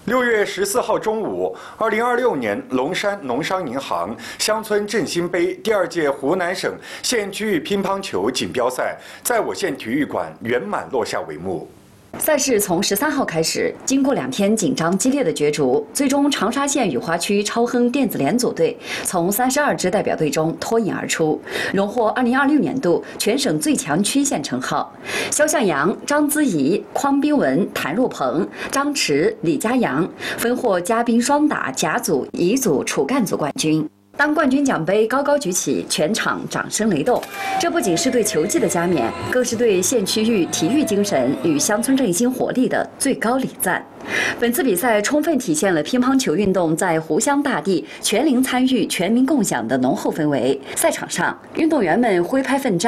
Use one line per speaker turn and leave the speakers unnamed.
6月14号中午，2026年龙山农商银行乡村振兴杯第2届湖南省县区域乒乓球锦标赛在我县体育馆圆满落下帷幕。
赛事从13号开始，经过2天紧张激烈的角逐，最终长沙县雨花区超亨电子联组队从32支代表队中脱颖而出，荣获2026年度全省最强区县称号。肖向阳、张姿怡、匡冰文、谭若鹏、张弛、李佳阳分获嘉宾双打甲组、乙组、杵干组冠军。 当冠军奖杯高高举起，全场掌声雷动。这不仅是对球技的加冕，更是对县区域体育精神与乡村振兴活力的最高礼赞。本次比赛充分体现了乒乓球运动在湖湘大地全龄参与、全民共享的浓厚氛围。赛场上，运动员们挥拍奋战。